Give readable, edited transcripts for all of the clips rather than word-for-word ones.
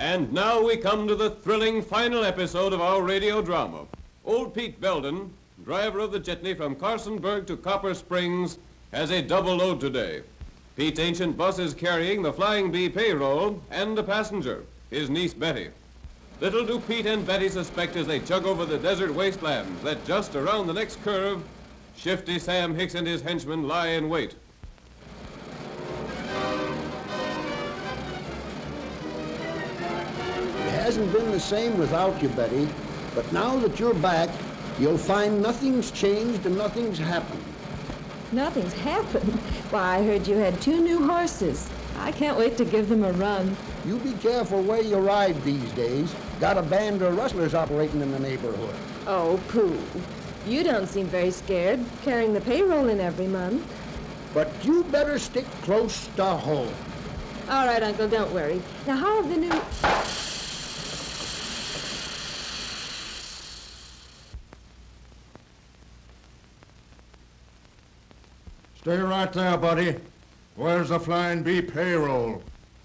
And now we come to the thrilling final episode of our radio drama. Old Pete Belden, driver of the jitney from Carsonburg to Copper Springs, has a double load today. Pete's ancient bus is carrying the Flying Bee payroll and a passenger, his niece Betty. Little do Pete and Betty suspect as they chug over the desert wastelands that just around the next curve, Shifty Sam Hicks and his henchmen lie in wait. It hasn't been the same without you, Betty, but now that you're back, you'll find nothing's changed and nothing's happened. Nothing's happened? Why, I heard you had 2 new horses. I can't wait to give them a run. You be careful where you ride these days. Got a band of rustlers operating in the neighborhood. Oh, pooh. You don't seem very scared, carrying the payroll in every month. But you better stick close to home. All right, Uncle, don't worry. Now, how have the new... Stay right there, buddy. Where's the Flying Bee payroll?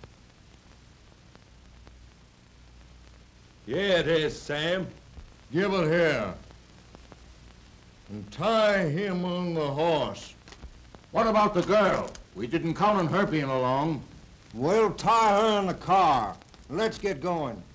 Here it is, Sam. Give it here. And tie him on the horse. What about the girl? We didn't count on her being along. We'll tie her in the car. Let's get going.